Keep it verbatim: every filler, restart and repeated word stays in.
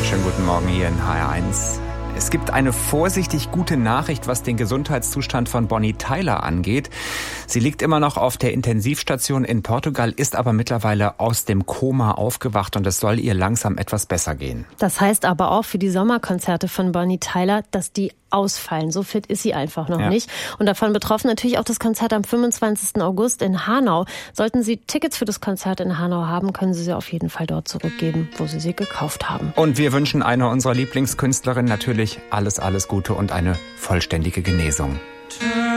Schönen guten Morgen hier in H R eins. Es gibt eine vorsichtig gute Nachricht, was den Gesundheitszustand von Bonnie Tyler angeht. Sie liegt immer noch auf der Intensivstation in Portugal, ist aber mittlerweile aus dem Koma aufgewacht und es soll ihr langsam etwas besser gehen. Das heißt aber auch für die Sommerkonzerte von Bonnie Tyler, dass die ausfallen. So fit ist sie einfach noch ja. nicht. Und davon betroffen natürlich auch das Konzert am fünfundzwanzigsten August in Hanau. Sollten Sie Tickets für das Konzert in Hanau haben, können Sie sie auf jeden Fall dort zurückgeben, wo Sie sie gekauft haben. Und wir wünschen einer unserer Lieblingskünstlerinnen natürlich alles, alles Gute und eine vollständige Genesung.